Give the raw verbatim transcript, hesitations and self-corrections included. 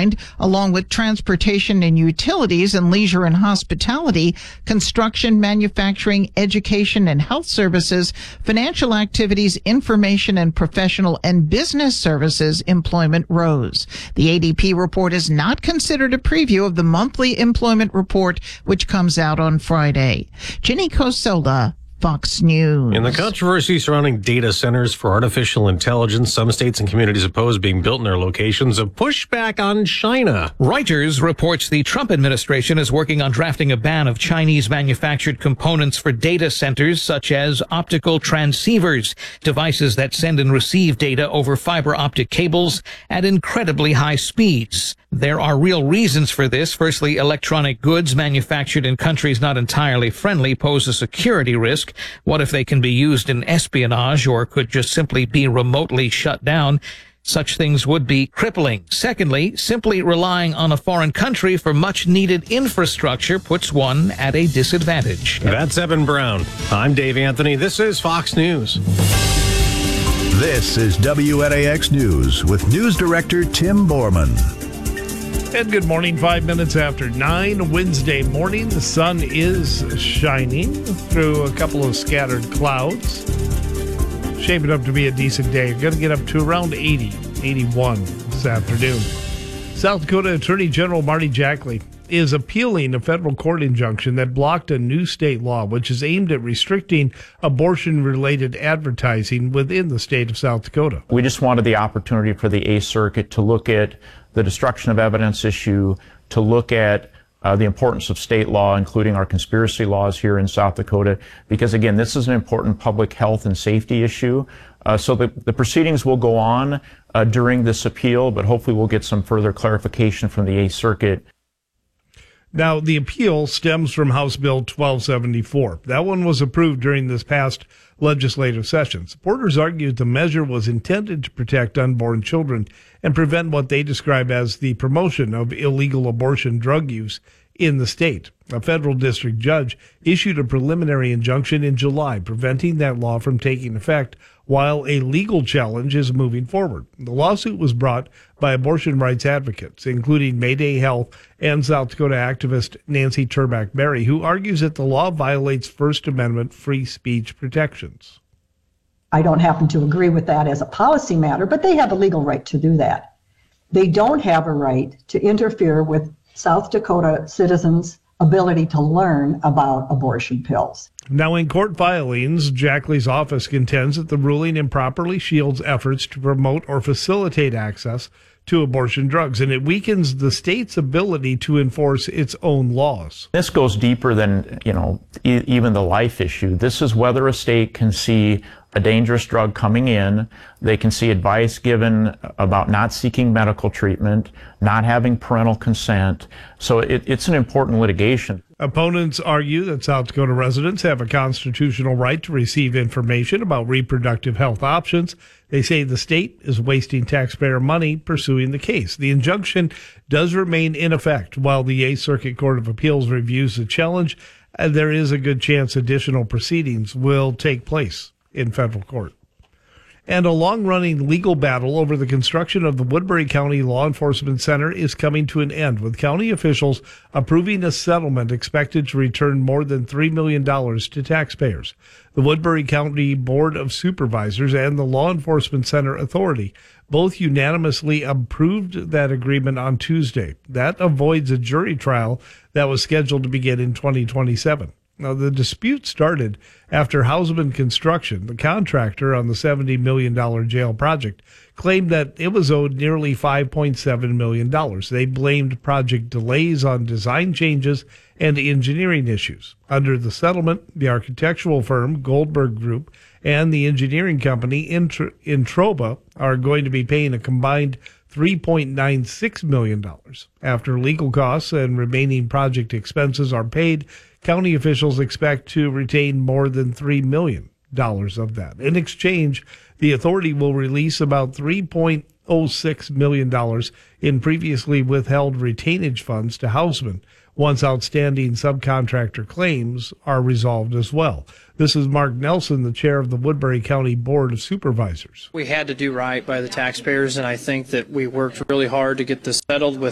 combined, along with transportation and utilities and leisure and hospitality, construction, manufacturing, education and health services, financial activities, information and professional and business services, employment rose. The A D P report is not considered a preview of the monthly employment report, which comes out on Friday. Ginny Cosola, Fox News. In the controversy surrounding data centers for artificial intelligence, some states and communities oppose being built in their locations, a pushback on China. Reuters reports the Trump administration is working on drafting a ban of Chinese-manufactured components for data centers, such as optical transceivers, devices that send and receive data over fiber optic cables at incredibly high speeds. There are real reasons for this. Firstly, electronic goods manufactured in countries not entirely friendly pose a security risk. What if they can be used in espionage or could just simply be remotely shut down? Such things would be crippling. Secondly, simply relying on a foreign country for much-needed infrastructure puts one at a disadvantage. That's Evan Brown. I'm Dave Anthony. This is Fox News. This is W N A X News with News Director Tim Borman. And good morning, five minutes after nine, Wednesday morning. The sun is shining through a couple of scattered clouds. Shaping up to be a decent day. You're going to get up to around eighty, eighty-one this afternoon. South Dakota Attorney General Marty Jackley is appealing a federal court injunction that blocked a new state law which is aimed at restricting abortion-related advertising within the state of South Dakota. We just wanted the opportunity for the Eighth Circuit to look at the destruction of evidence issue, to look at uh, the importance of state law, including our conspiracy laws here in South Dakota, because, again, this is an important public health and safety issue. Uh, so the, the proceedings will go on uh, during this appeal, but hopefully we'll get some further clarification from the Eighth Circuit. Now, the appeal stems from House Bill twelve seventy-four. That one was approved during this past legislative session. Supporters argued the measure was intended to protect unborn children and prevent what they describe as the promotion of illegal abortion drug use in the state. A federal district judge issued a preliminary injunction in July preventing that law from taking effect while a legal challenge is moving forward. The lawsuit was brought by abortion rights advocates, including Mayday Health and South Dakota activist Nancy Turbach Berry, who argues that the law violates First Amendment free speech protections. I don't happen to agree with that as a policy matter, but they have a legal right to do that. They don't have a right to interfere with South Dakota citizens' ability to learn about abortion pills. Now, in court filings, Jackley's office contends that the ruling improperly shields efforts to promote or facilitate access to abortion drugs, and it weakens the state's ability to enforce its own laws. This goes deeper than, you know, e- even the life issue. This is whether a state can see a dangerous drug coming in. They can see advice given about not seeking medical treatment, not having parental consent. So it, it's an important litigation. Opponents argue that South Dakota residents have a constitutional right to receive information about reproductive health options. They say the state is wasting taxpayer money pursuing the case. The injunction does remain in effect while the Eighth Circuit Court of Appeals reviews the challenge, and there is a good chance additional proceedings will take place in federal court. And a long-running legal battle over the construction of the Woodbury County Law Enforcement Center is coming to an end, with county officials approving a settlement expected to return more than three million dollars to taxpayers. The Woodbury County Board of Supervisors and the Law Enforcement Center Authority both unanimously approved that agreement on Tuesday. That avoids a jury trial that was scheduled to begin in twenty twenty-seven. Now, the dispute started after Hausman Construction, the contractor on the seventy million dollars jail project, claimed that it was owed nearly five point seven million dollars. They blamed project delays on design changes and engineering issues. Under the settlement, the architectural firm Goldberg Group and the engineering company Introba are going to be paying a combined three point nine six million dollars. After legal costs and remaining project expenses are paid, county officials expect to retain more than three million dollars of that. In exchange, the authority will release about three point oh six million dollars in previously withheld retainage funds to Hausman once outstanding subcontractor claims are resolved as well. This is Mark Nelson, the chair of the Woodbury County Board of Supervisors. We had to do right by the taxpayers, and I think that we worked really hard to get this settled with